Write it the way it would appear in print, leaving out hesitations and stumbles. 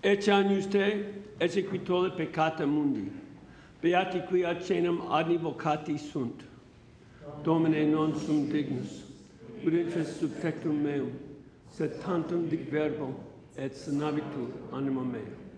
Ecce agnus te, ecce qui tollit peccata mundi. Beati qui ad cenam adni vocati sunt. Domine non sum dignus, ut intres subtectum meum, sed tantum dic verbo, et sanabitur anima mea.